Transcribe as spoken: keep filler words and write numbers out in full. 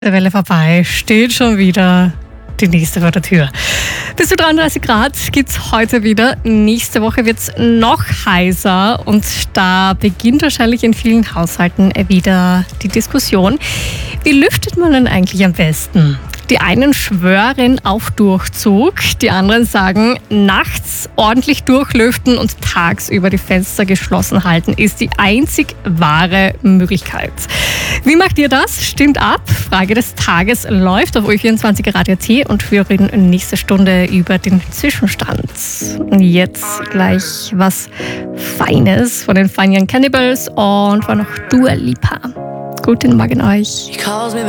Der Welle vorbei, steht schon wieder die nächste vor der Tür. Bis zu dreiunddreißig Grad gibt es heute wieder. Nächste Woche wird es noch heißer und da beginnt wahrscheinlich in vielen Haushalten wieder die Diskussion. Wie lüftet man denn eigentlich am besten? Die einen schwören auf Durchzug, die anderen sagen, nachts ordentlich durchlüften und tagsüber die Fenster geschlossen halten ist die einzig wahre Möglichkeit. Wie macht ihr das? Stimmt ab. Frage des Tages läuft auf U vierundzwanzig Radio T und wir reden nächste Stunde über den Zwischenstand. Und jetzt gleich was Feines von den Fine Young Cannibals und war noch Dua Lipa. Guten Morgen euch.